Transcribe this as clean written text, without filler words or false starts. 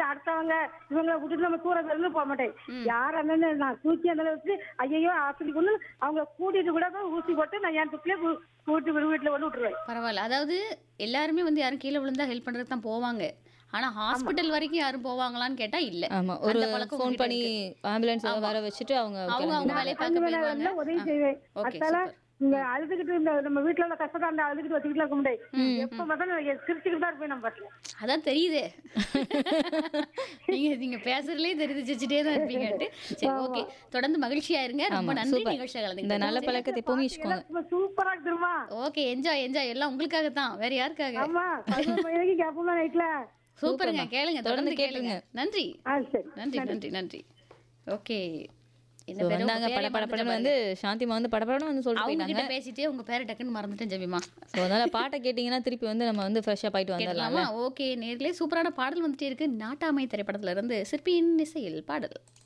அடுத்தவங்க இவங்களை விட்டுட்டு நம்ம தூரம் இருந்து போக மாட்டேன். யாரா இருந்தாலும் நான் தூக்கி அந்த வச்சு ஐயோ ஆஸ்பத்திரி கொண்டு அவங்க கூட்டிட்டு கூட ஊசி போட்டு நான் என் துக்கிலே கூட்டி வீட்டுல கொண்டு விட்டுருவேன். பரவாயில்ல. அதாவது எல்லாருமே வந்து யாரும் கீழே விழுந்தா ஹெல்ப் பண்றதுக்கு தான் போவாங்க. ஆனா ஹாஸ்பிட்டல் வரைக்கும் யாரும் போவாங்களான்னு கேட்டா இல்ல. ஆமா, ஒரு ஃபோன் பண்ணி ஆம்புலன்ஸ் வர வச்சுட்டு அவங்க அவங்க வேலையை பார்க்க போயிடுவாங்க. உதவி செய்வேன். ஓகே, அதனால இங்க அழுதுகிட்டு நம்ம வீட்டுல உள்ள கஷ்டத்தை அந்த அழுதுகிட்டு வச்சுக்கிட்டு இருக்க முடியாது. எப்ப பார்த்தாலும் சிரிச்சுக்கிட்டு தான் இருப்பேன் நம்ம பாட்டுல. அதான் தெரியுது. நீங்க பேசுறதுலயே தெரியுது சிரிச்சுட்டே தான் இருப்பீங்கன்ட்டு. சரி, ஓகே, தொடர்ந்து மகிழ்ச்சியா இருங்க. ரொம்ப நன்றி நிகழ்ச்சியா இந்த கலந்துக்கிட்டீங்க. நல்ல பழக்கத்தை எப்பவுமே வச்சுக்கோங்க. சூப்பரா இருக்குமா? Okay, enjoy enjoy. எல்லாம் உங்களுக்காக தான், வேற யாருக்காக? ஆமா, 11 மணிக்கு கேப்போம் நைட்ல. சூப்பருங்க, கேளுங்க, தொடர்ந்து கேளுங்க. நன்றி சரி, நன்றி நன்றி நன்றி. ஓகே, என்ன So, பேரு? வந்தாங்க உங்க பேரே படபடன்னு மறந்துட்டேன் வந்து சாந்திமா வந்து படபடன்னு வந்து சொல்லிட்டு அவங்க போயிட்டாங்க. கிட்ட பேசிட்டே உங்க பேரை டக்குன்னு மறந்துட்டேன் ஜெபிமா. ஸோ அதனால பாட்டை கேட்டிங்கன்னா திருப்பி வந்து நம்ம வந்து ஃப்ரெஷ்ஷாக போயிட்டு வந்துடலாம்ல. ஓகே, நேர்களே சூப்பரான பாடல் வந்துட்டே இருக்கு. நாட்டாமை திரைப்படத்துல இருந்து சிற்பியின் இசையில் பாடல்.